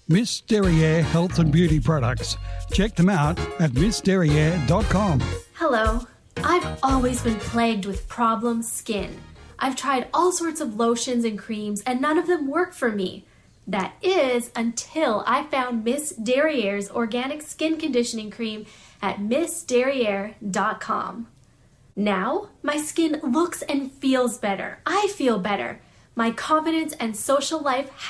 Miss Derriere Health and Beauty Products. Check them out at missderriere.com. Hello. I've always been plagued with problem skin. I've tried all sorts of lotions and creams and none of them work for me. That is until I found Miss Derriere's organic skin conditioning cream at missderriere.com. Now, my skin looks and feels better. I feel better. My confidence and social life